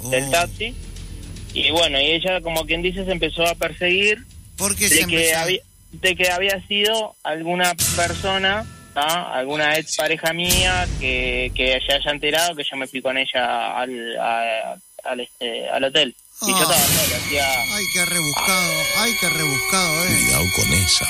del taxi. Y bueno, y ella, como quien dice, se empezó a perseguir. ¿Por qué de que había sido alguna persona, alguna ex pareja mía, que se haya enterado que yo me fui con ella al hotel. Y yo estaba solo, hacía... Ay, qué rebuscado, Cuidado con esa.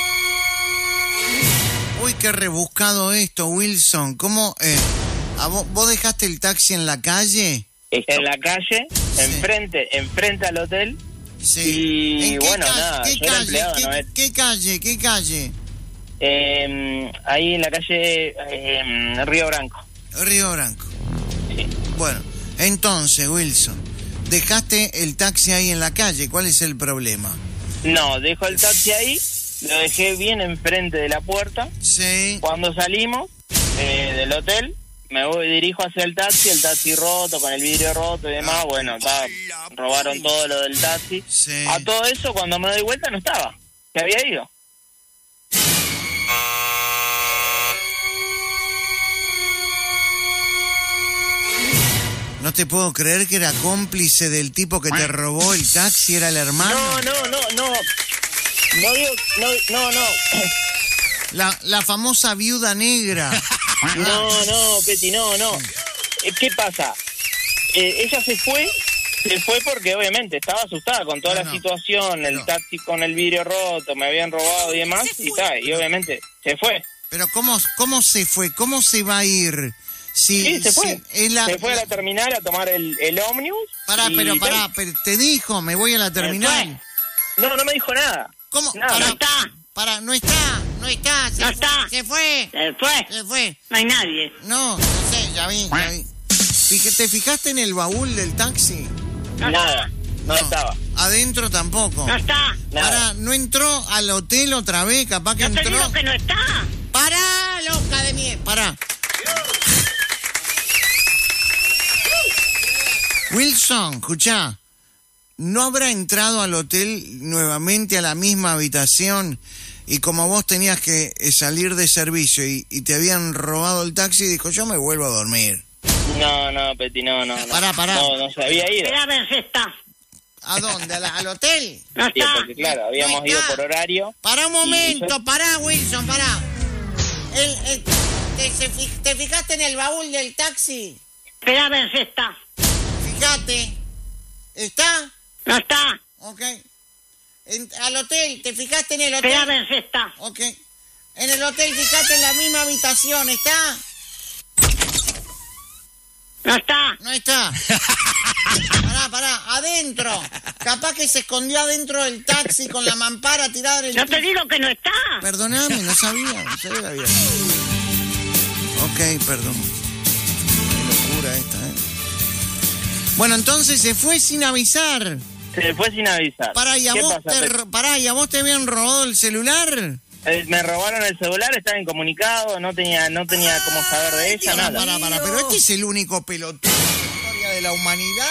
Uy, qué rebuscado esto, Wilson. ¿Cómo? ¿Vos dejaste el taxi en la calle? En la calle, sí. enfrente al hotel. Sí. Y bueno, nada, yo era empleado, ¿no? ¿Qué calle? Ahí en la calle Río Branco. Río Branco. Sí. Bueno, entonces, Wilson, dejaste el taxi ahí en la calle. ¿Cuál es el problema? No, dejo el taxi ahí, lo dejé bien enfrente de la puerta. Sí. Cuando salimos del hotel, dirijo hacia el taxi roto, con el vidrio roto y demás. Bueno, robaron todo lo del taxi. Sí. A todo eso, cuando me doy vuelta, no estaba. Se había ido. No te puedo creer que era cómplice del tipo que te robó el taxi, era el hermano. No. La famosa viuda negra. No, Peti, no. ¿Qué pasa? Ella se fue porque obviamente estaba asustada con toda la situación, el taxi con el vidrio roto, me habían robado y demás, y obviamente se fue. Pero ¿cómo se fue? ¿Cómo se va a ir? Sí, se fue. Se fue a la terminal a tomar el ómnibus. Pará, pero te dijo, me voy a la terminal. No me dijo nada. ¿Cómo? Nada. No está. No está. Se fue. No hay nadie. No sé, ya vi. ¿Te fijaste en el baúl del taxi? Nada, no estaba. Adentro tampoco. No está. Pará, ¿no entró al hotel otra vez? Capaz que entró. Yo te digo que no está. Pará, loca de mierda. Pará. Wilson, escuchá, ¿no habrá entrado al hotel nuevamente a la misma habitación y como vos tenías que salir de servicio y te habían robado el taxi, dijo, yo me vuelvo a dormir? No, Peti, no. Pará. No se había ido. Espera a ver si está. ¿A dónde? ¿Al hotel? No Sí, está. porque claro, habíamos ido por horario. Pará un momento, pará, Wilson, pará. ¿Te fijaste en el baúl del taxi? Espera a ver si está. Fíjate. ¿Está? No está. Ok. Al hotel, ¿te fijaste en el hotel? Espera a ver si está. Ok. En el hotel, fíjate en la misma habitación, ¿está? No está. No está. Pará, adentro. Capaz que se escondió adentro del taxi con la mampara tirada del... Yo te digo que no está. Perdóname, no sabía que había... Ok, perdón. Qué locura esta, Bueno, entonces se fue sin avisar. Se fue sin avisar. Pará, ¿y a vos te habían robado el celular? Me robaron el celular, estaba incomunicado, no tenía cómo saber de ella, nada. Pará, pero este es el único pelotudo de la historia de la humanidad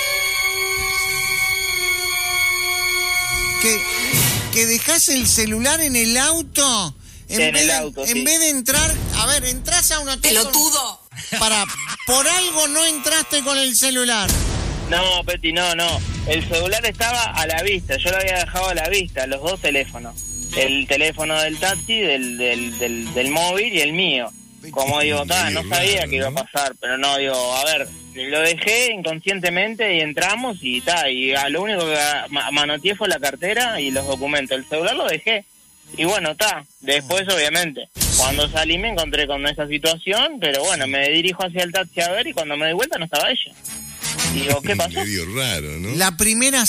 que dejás el celular en el auto. En vez de entrar, a ver, entras a un hotel. ¡Pelotudo! Por algo no entraste con el celular. No, Peti, no. El celular estaba a la vista, yo lo había dejado a la vista, los dos teléfonos. El teléfono del taxi, del móvil y el mío. Como digo, no sabía que iba a pasar, pero no, digo, a ver, lo dejé inconscientemente y entramos y a lo único que manoteé fue la cartera y los documentos. El celular lo dejé. Y bueno, después obviamente, cuando salí me encontré con esa situación, pero bueno, me dirijo hacia el taxi a ver y cuando me di vuelta no estaba ella. Y digo, ¿qué pasó? Medio raro, ¿no? La primera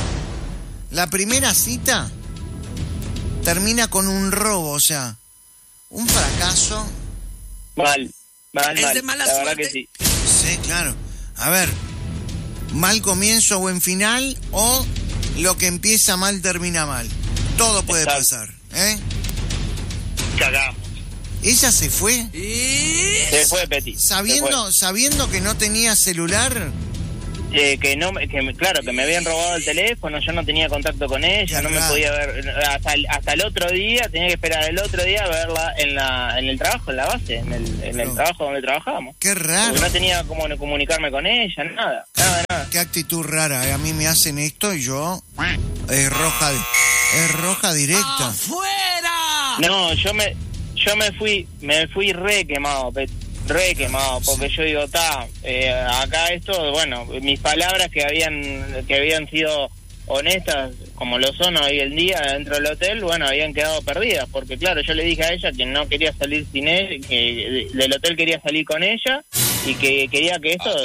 cita termina con un robo, o sea, un fracaso. Mal. Es de mala la verdad suerte. que sí. Sí, claro. A ver, mal comienzo, buen final, o lo que empieza mal termina mal. Todo puede pasar, ¿eh? Cagamos. ¿Ella se fue? Se fue, Peti. Sabiendo que no tenía celular. Claro, que me habían robado el teléfono, yo no tenía contacto con ella, no me podía ver hasta el otro día, tenía que esperar el otro día a verla en el trabajo, en la base, en el trabajo donde trabajábamos. Qué raro. Porque no tenía cómo comunicarme con ella, nada. Qué actitud rara, a mí me hacen esto y yo es roja directa. ¡Afuera! No, yo me fui re quemado, porque yo digo, acá esto, bueno, mis palabras que habían sido honestas, como lo son hoy en día dentro del hotel, bueno, habían quedado perdidas, porque claro, yo le dije a ella que no quería salir sin él, que del hotel quería salir con ella, y que quería que esto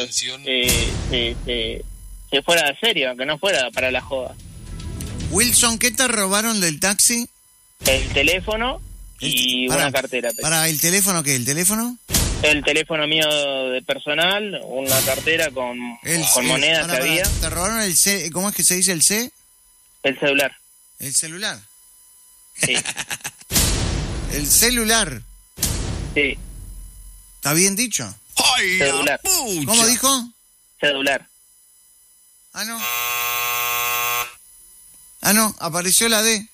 se fuera de serio, que no fuera para la joda. Wilson, ¿qué te robaron del taxi? El teléfono y una cartera. ¿Para el teléfono qué? ¿El teléfono? El teléfono mío de personal, una cartera con monedas que había. ¿Te robaron el C? ¿Cómo es que se dice el C? El celular. ¿El celular? Sí. ¿El celular? Sí. ¿Está bien dicho? ¡Ay, celular. ¿Cómo dijo? Celular. No, apareció la D.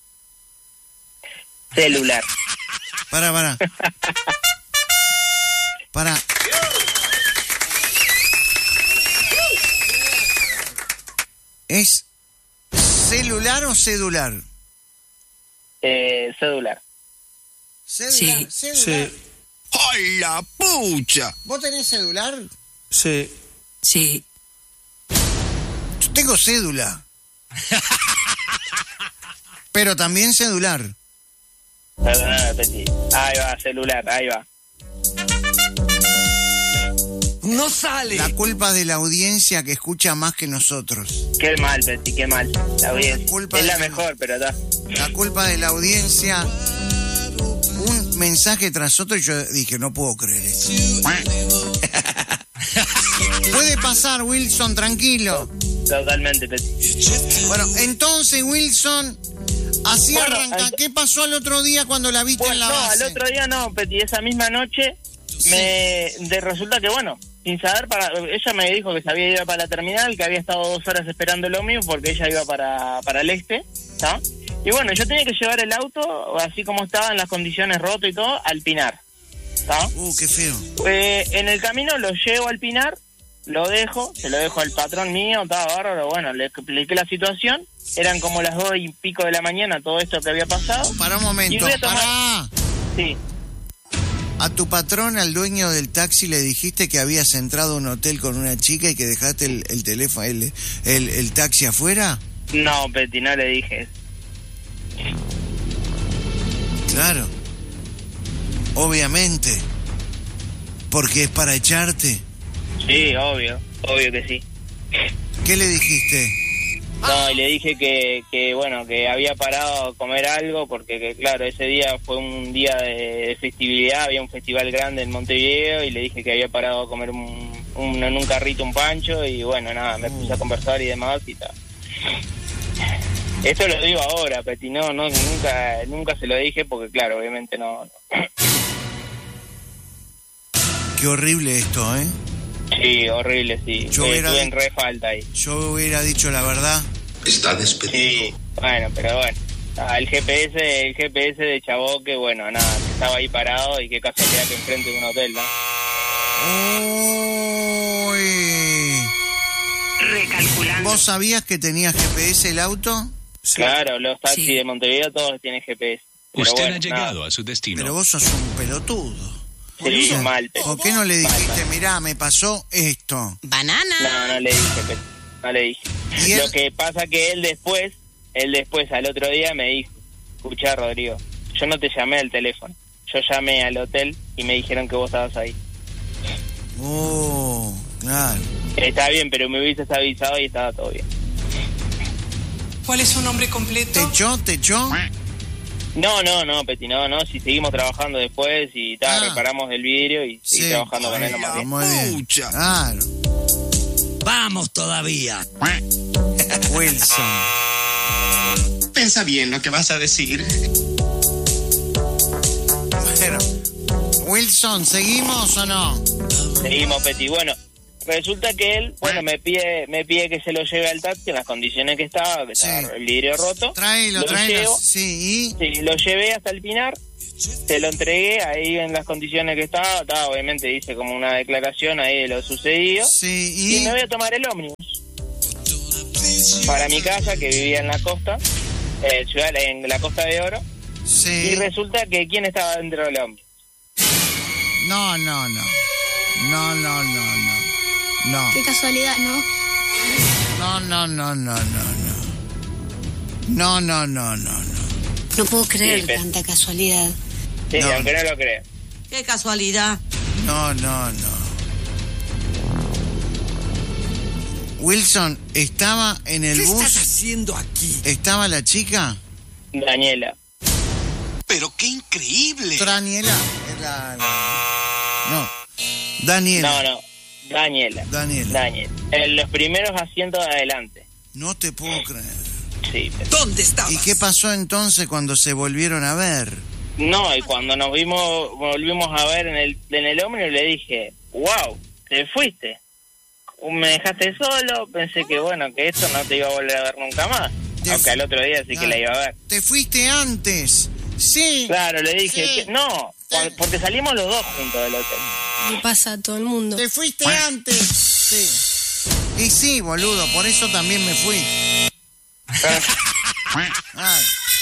Celular. Para. ¿Es celular o cedular? Celular. Celular. Sí. ¡Ay, la pucha! ¿Vos tenés celular? Sí. Yo tengo cédula. Pero también celular. Perdóname, Peti. Ahí va, celular, ahí va. No sale. La culpa de la audiencia que escucha más que nosotros. Qué mal, Peti, qué mal. La audiencia. Es la mejor, pero está. La culpa de la audiencia. Un mensaje tras otro y yo dije, no puedo creer esto. Puede pasar, Wilson, tranquilo. Totalmente, Peti. Bueno, entonces, Wilson, así Bueno, arranca. ¿Qué pasó el otro día cuando la viste en la base? No, al otro día no, Peti. Esa misma noche resulta que, bueno, sin saber, ella me dijo que se había ido para la terminal, que había estado 2 horas esperando lo mío porque ella iba para el este, ¿está? Y bueno, yo tenía que llevar el auto, así como estaba, en las condiciones roto y todo, al Pinar, ¿está? Qué feo. En el camino lo llevo al Pinar, se lo dejo al patrón mío, estaba bárbaro, bueno, le expliqué la situación, eran como las 2:00 de la mañana todo esto que había pasado. Para un momento, pará. Sí. A tu patrón, al dueño del taxi, le dijiste que habías entrado a un hotel con una chica y que dejaste el teléfono, el taxi afuera. No, Peti, no le dije eso. Claro. Obviamente. Porque es para echarte. Sí, obvio que sí. ¿Qué le dijiste? No, y le dije que bueno, que había parado a comer algo porque que, claro, ese día fue un día de festividad, había un festival grande en Montevideo y le dije que había parado a comer en un carrito un pancho y bueno, nada, me puse a conversar y demás y tal. Esto lo digo ahora, Peti, no, nunca se lo dije porque claro, obviamente no. Qué horrible esto, ¿eh? Sí, horrible, sí. Estuve en re falta ahí. Yo hubiera dicho la verdad. Está despedido. Sí, bueno, pero bueno. El GPS de Chaboque, bueno, nada, que estaba ahí parado y qué casualidad que enfrente de un hotel, ¿no? Uy. Recalculando. ¿Vos sabías que tenía GPS el auto? Sí. Claro, los taxis de Montevideo todos tienen GPS. Pero Usted bueno, ha llegado a su destino. Pero vos sos un pelotudo. Sí, mal. ¿Por qué no le dijiste, mirá, me pasó esto? Banana. No le dije, no le dije. ¿Y él? Lo que pasa que él después al otro día me dijo, escuchá, Rodrigo, yo no te llamé al teléfono, yo llamé al hotel y me dijeron que vos estabas ahí. Claro. Está bien, pero me hubieses avisado y estaba todo bien. ¿Cuál es su nombre completo? ¿Te echó? No, Peti, no, si seguimos trabajando después y reparamos el vidrio y seguí trabajando con él nomás bien. Muy bien. Claro. Vamos todavía. Wilson. Pensa bien lo que vas a decir. Bueno, Wilson, ¿seguimos o no? Seguimos, Peti. Bueno, resulta que él, bueno, me pide que se lo lleve al taxi en las condiciones que estaba el vidrio roto. Tráelo. Sí, Sí, lo llevé hasta el Pinar, se lo entregué ahí en las condiciones que estaba, obviamente hice como una declaración ahí de lo sucedido. Sí, y me voy a tomar el ómnibus para mi casa, que vivía en la costa, en la Costa de Oro. Sí. Y resulta que ¿quién estaba dentro del ómnibus? No. Qué casualidad, ¿no? No. No puedo creer Sí, tanta casualidad. Sí, No. aunque no lo crean. Qué casualidad. No. Wilson, ¿estaba en el ¿Qué bus? estás haciendo aquí? ¿Estaba la chica? Daniela. Pero qué increíble. Traniela. No. Daniela. No, Daniela. En los primeros asientos de adelante. No te puedo creer. Sí. ¿Dónde estabas? ¿Y qué pasó entonces cuando se volvieron a ver? No, y cuando volvimos a ver en el ómnibus, le dije, wow, te fuiste. Me dejaste solo, pensé que bueno, que esto no te iba a volver a ver nunca más. Aunque al otro día sí que la iba a ver. Te fuiste antes. Sí. Claro, le dije, Sí. no, porque salimos los dos juntos del hotel. Le pasa a todo el mundo. Te fuiste antes. Sí. Y sí, boludo, por eso también me fui. Ay.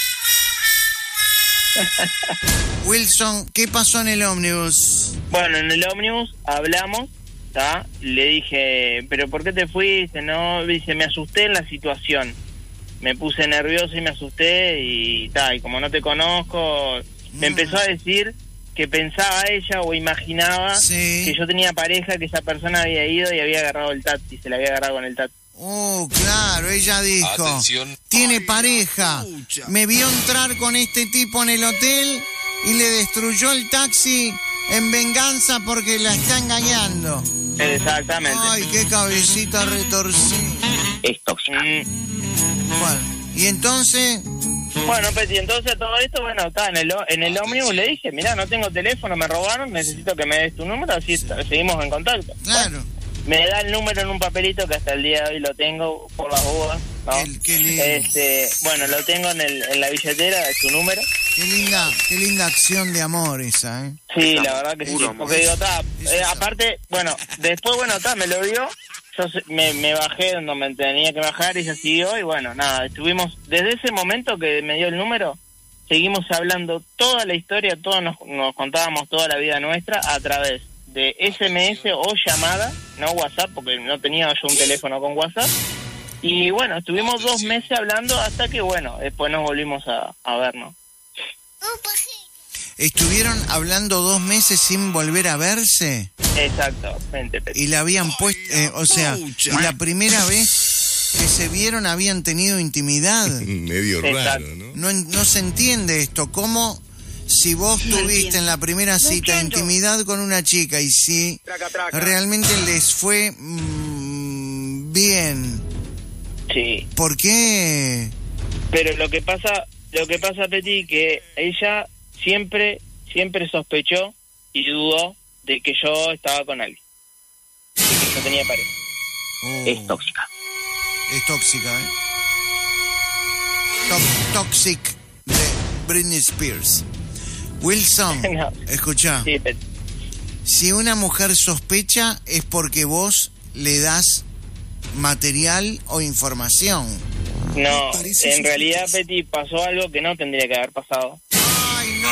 Wilson, ¿qué pasó en el ómnibus? Bueno, en el ómnibus hablamos, ¿tá? Le dije, ¿pero por qué te fuiste? No, dice, me asusté en la situación. Me puse nervioso y me asusté y tal, y como no te conozco, me empezó a decir que pensaba ella o imaginaba Sí. que yo tenía pareja, que esa persona había ido y había agarrado el taxi, se la había agarrado con el taxi. Oh, claro, ella dijo, Atención. tiene pareja, me vio entrar con este tipo en el hotel y le destruyó el taxi en venganza porque la está engañando. Exactamente. Ay, qué cabecita retorcida. Es tóxico. Bueno, y entonces, Bueno, Peti, entonces todo esto, bueno, está en el ómnibus, le dije, mirá, no tengo teléfono, me robaron, necesito que me des tu número, así seguimos en contacto. claro, Me da el número en un papelito que hasta el día de hoy lo tengo por las dudas, ¿no? Qué lindo. Bueno, lo tengo en la billetera de su número. qué linda acción de amor esa, ¿eh? Sí, la verdad que sí, Puro amor. porque digo, está, Es eso. aparte, bueno, después, bueno, está, me lo dio, yo me bajé donde me tenía que bajar y ella siguió, y bueno, nada, estuvimos, desde ese momento que me dio el número, seguimos hablando toda la historia, todos nos contábamos toda la vida nuestra a través de SMS o llamada, no WhatsApp, porque no tenía yo un teléfono con WhatsApp, y bueno, estuvimos 2 meses hablando hasta que, bueno, después nos volvimos a vernos. ¿Estuvieron hablando 2 meses sin volver a verse? Exactamente, Peti. Y la habían puesto, o sea, y la primera vez que se vieron habían tenido intimidad. Medio Exacto. raro, ¿no? No se entiende esto, ¿cómo si vos tuviste en la primera cita intimidad con una chica y si realmente les fue bien? Sí. ¿Por qué? Pero lo que pasa, Peti, que ella siempre sospechó y dudó de que yo estaba con alguien, de que yo tenía pareja. Oh, Es tóxica. es tóxica, ¿eh? Toxic de Britney Spears. Wilson, No. escuchá, Sí, Peti. si una mujer sospecha es porque vos le das material o información. No, parece en realidad, sospechoso. Peti, pasó algo que no tendría que haber pasado. Ay, no.